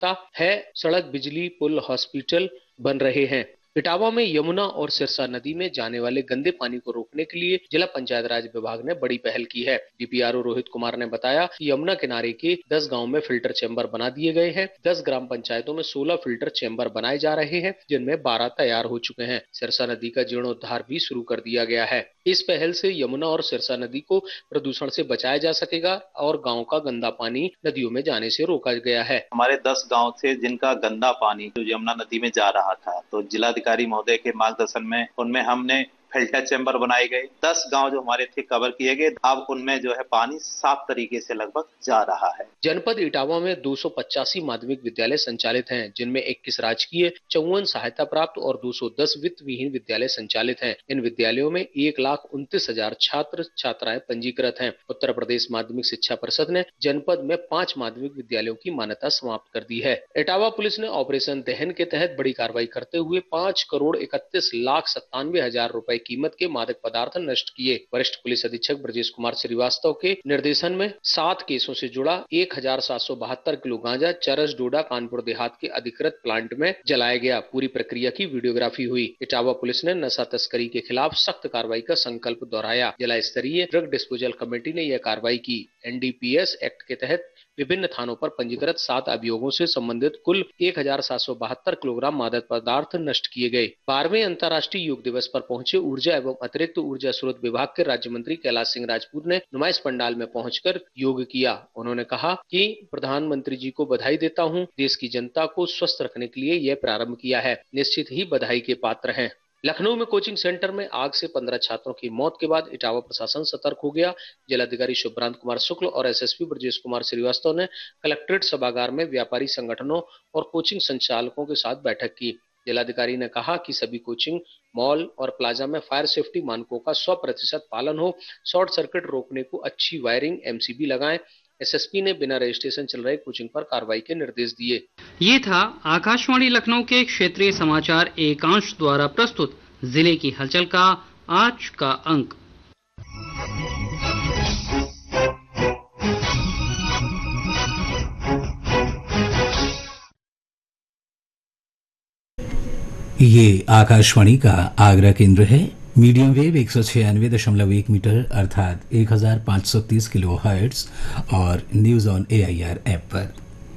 प्राथमिकता है। सड़क, बिजली, पुल, हॉस्पिटल बन रहे हैं। इटावा में यमुना और सिरसा नदी में जाने वाले गंदे पानी को रोकने के लिए जिला पंचायत राज विभाग ने बड़ी पहल की है। डीपीआरओ रोहित कुमार ने बताया कि यमुना किनारे के 10 गांव में फिल्टर चैम्बर बना दिए गए हैं। 10 ग्राम पंचायतों में 16 फिल्टर चैम्बर बनाए जा रहे हैं, जिनमें 12 तैयार हो चुके हैं। सिरसा नदी का जीर्णोद्धार भी शुरू कर दिया गया है। इस पहल से यमुना और सिरसा नदी को प्रदूषण से बचाया जा सकेगा और गांव का गंदा पानी नदियों में जाने से रोका गया है। हमारे 10 गांव थे जिनका गंदा पानी जो यमुना नदी में जा रहा था, तो जिलाधिकारी महोदय के मार्गदर्शन में उनमें हमने फिल्टर चैम्बर बनाए गए। 10 गांव जो हमारे थे कवर किए गए। अब उनमें जो है पानी साफ तरीके से लगभग जा रहा है। जनपद इटावा में 285 माध्यमिक विद्यालय संचालित हैं, जिनमें 21 राजकीय, 54 सहायता प्राप्त और 210 वित्त विहीन विद्यालय संचालित हैं। इन विद्यालयों में 1,29,000 छात्र छात्राएं पंजीकृत हैं। उत्तर प्रदेश माध्यमिक शिक्षा परिषद ने जनपद में 5 माध्यमिक विद्यालयों की मान्यता समाप्त कर दी है। इटावा पुलिस ने ऑपरेशन दहन के तहत बड़ी कार्रवाई करते हुए 5,31,97,000 रुपए कीमत के मादक पदार्थ नष्ट किए। वरिष्ठ पुलिस अधीक्षक ब्रजेश कुमार श्रीवास्तव के निर्देशन में 7 केसों से जुड़ा 1,772 किलो गांजा चरस डोडा कानपुर देहात के अधिकृत प्लांट में जलाया गया। पूरी प्रक्रिया की वीडियोग्राफी हुई। इटावा पुलिस ने नशा तस्करी के खिलाफ सख्त कार्रवाई का संकल्प दोहराया। जिला स्तरीय ड्रग डिस्पोजल कमेटी ने यह कार्रवाई की। एनडीपीएस एक्ट के तहत विभिन्न थानों पर पंजीकृत 7 अभियोगों से संबंधित कुल 1,772 किलोग्राम मादक पदार्थ नष्ट किए गए। 12वें अंतर्राष्ट्रीय योग दिवस पर पहुंचे ऊर्जा एवं अतिरिक्त ऊर्जा स्रोत विभाग के राज्य मंत्री कैलाश सिंह राजपूत ने नुमाइश पंडाल में पहुंचकर योग किया। उन्होंने कहा कि प्रधानमंत्री जी को बधाई देता हूं। देश की जनता को स्वस्थ रखने के लिए यह प्रारंभ किया है। निश्चित ही बधाई के पात्र हैं। लखनऊ में कोचिंग सेंटर में आग से 15 छात्रों की मौत के बाद इटावा प्रशासन सतर्क हो गया। जिलाधिकारी शुभ्रांत कुमार शुक्ल और एसएसपी ब्रजेश कुमार श्रीवास्तव ने कलेक्ट्रेट सभागार में व्यापारी संगठनों और कोचिंग संचालकों के साथ बैठक की। जिलाधिकारी ने कहा कि सभी कोचिंग, मॉल और प्लाजा में फायर सेफ्टी मानकों का 100% पालन हो। शॉर्ट सर्किट रोकने को अच्छी वायरिंग, एमसीबी लगाएं। एसएसपी ने बिना रजिस्ट्रेशन चल रहे कोचिंग पर कार्रवाई के निर्देश दिए। ये था आकाशवाणी लखनऊ के क्षेत्रीय समाचार एकांश द्वारा प्रस्तुत जिले की हलचल का आज का अंक। ये आकाशवाणी का आगरा केंद्र है। मीडियम वेव 196.1 मीटर अर्थात 1530 किलो हर्ट्ज और न्यूज ऑन AIR ऐप पर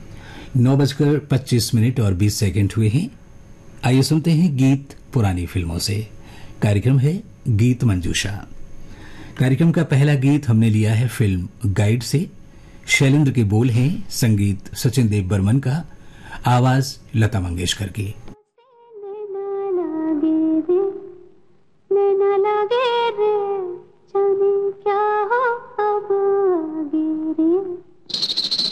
9:25 और 20 सेकंड हुए हैं। आइए सुनते हैं गीत पुरानी फिल्मों से। कार्यक्रम है गीत मंजूषा। कार्यक्रम का पहला गीत हमने लिया है फिल्म गाइड से। शैलेंद्र के बोल हैं, संगीत सचिन देव बर्मन का, आवाज लता मंगेशकर की।